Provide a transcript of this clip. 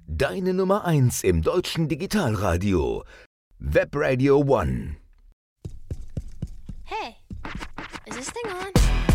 Deine Nummer 1 im deutschen Digitalradio. Webradio One. Hey, is this thing on?